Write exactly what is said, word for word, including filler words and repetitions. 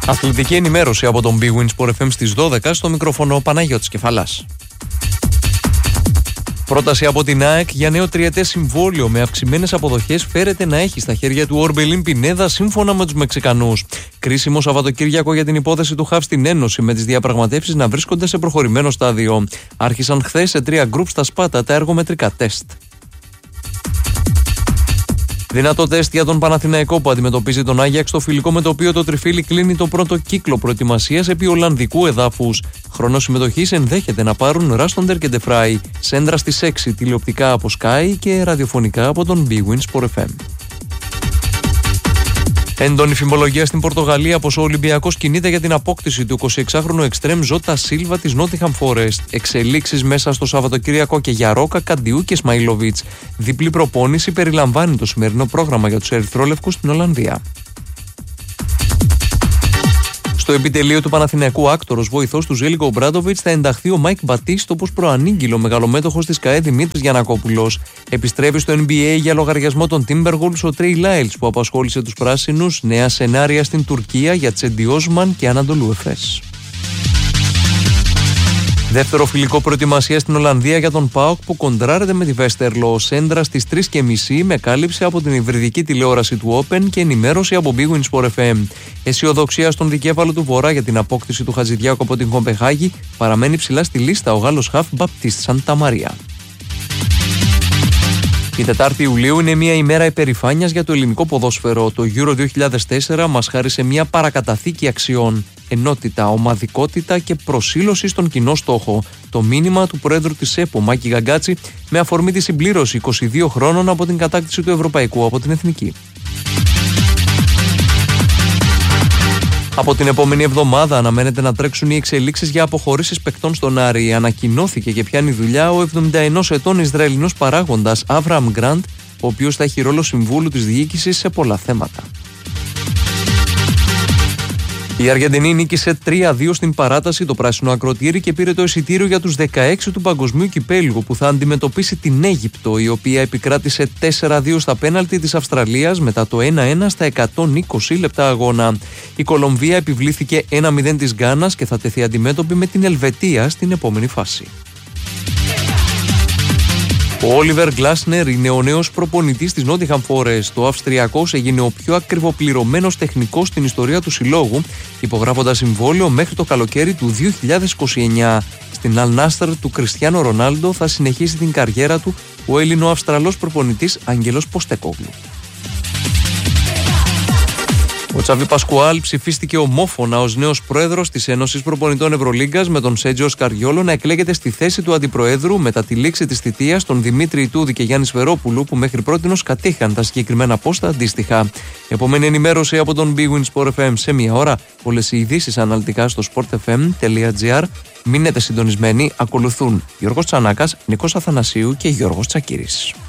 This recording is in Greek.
Αθλητική ενημέρωση από τον Big Win Sport εφ εμ στις δώδεκα, στο μικρόφωνο Παναγιώτης Κεφαλάς. Πρόταση από την ΑΕΚ για νέο τριετές συμβόλαιο με αυξημένες αποδοχές φέρεται να έχει στα χέρια του Ορμπελίν Πινέδα σύμφωνα με τους Μεξικανούς. Κρίσιμο Σαββατοκύριακο για την υπόθεση του Χαβ στην Ένωση, με τις διαπραγματεύσεις να βρίσκονται σε προχωρημένο στάδιο. Άρχισαν χθες σε τρία γκρουπ στα Σπάτα τα εργομετρικά τεστ. Δυνατό τεστ για τον Παναθηναϊκό που αντιμετωπίζει τον Άγιαξ στο φιλικό με το οποίο το τριφύλι κλείνει το πρώτο κύκλο προετοιμασίας επί Ολλανδικού εδάφους. Χρόνο συμμετοχής ενδέχεται να πάρουν Ράστοντερ και Ντεφράι. Σέντρα στις έξι, τηλεοπτικά από Sky και ραδιοφωνικά από τον Big Win Sport εφ εμ. Έντονη φημολογία στην Πορτογαλία πως ο Ολυμπιακός κινείται για την απόκτηση του εικοσιεξάχρονου εξτρέμ Ζώτα Σίλβα της Νότιχαμ Φόρεστ. Εξελίξεις μέσα στο Σαββατοκύριακο και για Ρόκα, Καντιού και Σμαϊλοβίτς. Διπλή προπόνηση περιλαμβάνει το σημερινό πρόγραμμα για τους Ερυθρόλευκους στην Ολλανδία. Στο επιτελείο του Παναθηναϊκού άκτορος βοηθός του Ζέλικο Ομπράντοβιτς θα ενταχθεί ο Μάικ Μπατίστο όπως προανήγγειλο μεγαλομέτωχος της ΚΑΕ Δημήτρης Γιαννακόπουλος. Επιστρέφει στο N B A για λογαριασμό των Timberwolves ο Τρέι Λάιλς που απασχόλησε τους πράσινους. Νέα σενάρια στην Τουρκία για Τσέντι Όσμαν και Ανατολού Εφές. Δεύτερο φιλικό προετοιμασία στην Ολλανδία για τον ΠΑΟΚ που κοντράρεται με τη Βέστερλο. Σέντρα στις τρεις και μισή με κάλυψη από την υβριδική τηλεόραση του Open και ενημέρωση από Big Win Sport εφ εμ. Αισιοδοξία στον δικέφαλο του Βορρά για την απόκτηση του Χατζηδιάκου από την Κοπεχάγη παραμένει ψηλά στη λίστα ο Γάλλος χαφ Μπαπτίστ Σανταμαρία. Η Τετάρτη Ιουλίου είναι μια ημέρα υπερηφάνειας για το ελληνικό ποδόσφαιρο. Το Euro δύο χιλιάδες τέσσερα μας χάρισε μια παρακαταθήκη αξιών. Ενότητα, ομαδικότητα και προσήλωση στον κοινό στόχο. Το μήνυμα του πρόεδρου της ΕΠΟ, Μάκη Γαγκάτση, με αφορμή τη συμπλήρωση είκοσι δύο χρόνων από την κατάκτηση του Ευρωπαϊκού από την Εθνική. Από την επόμενη εβδομάδα αναμένεται να τρέξουν οι εξελίξεις για αποχωρήσεις παικτών στον Άρη. Ανακοινώθηκε και πιάνει δουλειά ο εβδομήντα ενός ετών Ισραηλινός παράγοντας Άβραμ Γκραντ, ο οποίος θα έχει ρόλο συμβούλου της διοίκησης σε πολλά θέματα. Η Αργεντινή νίκησε τρία δύο στην παράταση το πράσινο ακροτήρι και πήρε το εισιτήριο για τους δεκαέξι του Παγκοσμίου Κυπέλλου που θα αντιμετωπίσει την Αίγυπτο, η οποία επικράτησε τέσσερα δύο στα πέναλτι της Αυστραλίας μετά το ένα ένα στα εκατόν είκοσι λεπτά αγώνα. Η Κολομβία επιβλήθηκε ένα μηδέν της Γκάνας και θα τεθεί αντιμέτωπη με την Ελβετία στην επόμενη φάση. Ο Όλιβερ Γκλάσνερ είναι ο νέος προπονητής της Νότιχαμ Φόρεστ. Ο Αυστριακός έγινε ο πιο ακριβοπληρωμένος τεχνικός στην ιστορία του συλλόγου, υπογράφοντας συμβόλαιο μέχρι το καλοκαίρι του δύο χιλιάδες είκοσι εννιά. Στην Αλ Νάσρ του Κριστιάνο Ρονάλντο θα συνεχίσει την καριέρα του ο Έλληνο-Αυστραλός προπονητής Άγγελος Ποστεκόγλου. Ο Τσαβί Πασκουάλ ψηφίστηκε ομόφωνα ως νέος πρόεδρος της Ένωσης Προπονητών Ευρωλίγκας, με τον Σέτζιο Σκαριόλο να εκλέγεται στη θέση του αντιπροέδρου μετά τη λήξη της θητείας των Δημήτρη Ιτούδη και Γιάννη Σφερόπουλου, που μέχρι πρότινος κατήχαν τα συγκεκριμένα πόστα αντίστοιχα. Επόμενη ενημέρωση από τον Big Win Sport εφ εμ σε μία ώρα. Όλες οι ειδήσεις αναλυτικά στο sport f m τελεία g r. Μείνετε συντονισμένοι, ακολουθούν Γιώργος Τσανάκας, Νίκος Αθανασίου και Γιώργος Τσακύρης.